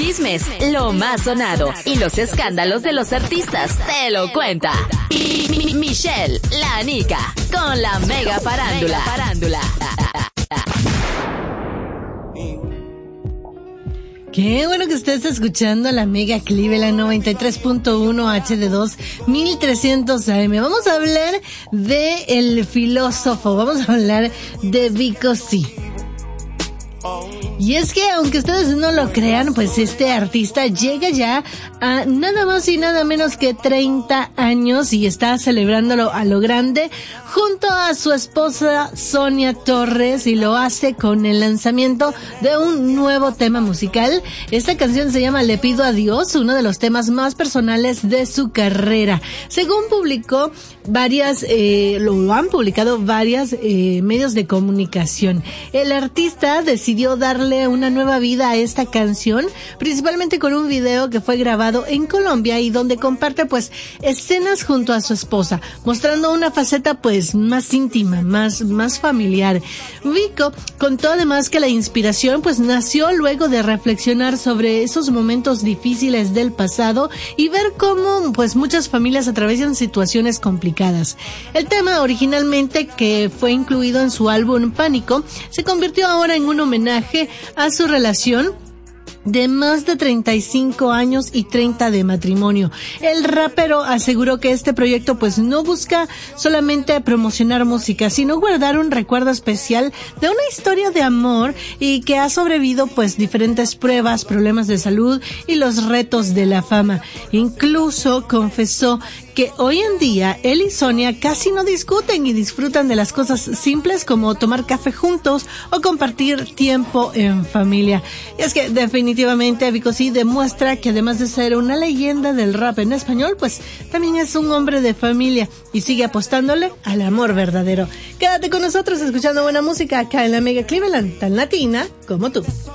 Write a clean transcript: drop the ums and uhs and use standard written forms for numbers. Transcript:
chismes, lo más sonado y los escándalos de los artistas te lo cuenta Michelle, la Anica, con la Mega Farándula. Qué bueno que estés escuchando la Mega Cleveland 93.1 HD2 1300 AM. Vamos a hablar de el filósofo, vamos a hablar de Vico C. Y es que aunque ustedes no lo crean, pues este artista llega ya a nada más y nada menos que 30 años y está celebrándolo a lo grande junto a su esposa Sonia Torres, y lo hace con el lanzamiento de un nuevo tema musical. Esta canción se llama Le Pido a Dios, uno de los temas más personales de su carrera. Según publicó lo han publicado varios medios de comunicación. El artista decidió darle una nueva vida a esta canción, principalmente con un video que fue grabado en Colombia y donde comparte pues escenas junto a su esposa, mostrando una faceta pues más íntima, más familiar. Vico contó además que la inspiración pues nació luego de reflexionar sobre esos momentos difíciles del pasado y ver cómo pues muchas familias atraviesan situaciones complicadas. El tema originalmente, que fue incluido en su álbum Pánico, se convirtió ahora en un homenaje a su relación de más de 35 años y 30 de matrimonio. El rapero aseguró que este proyecto pues no busca solamente promocionar música, sino guardar un recuerdo especial de una historia de amor y que ha sobrevivido pues diferentes pruebas, problemas de salud y los retos de la fama. Incluso confesó que hoy en día él y Sonia casi no discuten y disfrutan de las cosas simples como tomar café juntos o compartir tiempo en familia. Y es que definitivamente Vico C demuestra que además de ser una leyenda del rap en español, pues también es un hombre de familia y sigue apostándole al amor verdadero. Quédate con nosotros escuchando buena música acá en la Mega Cleveland, tan latina como tú.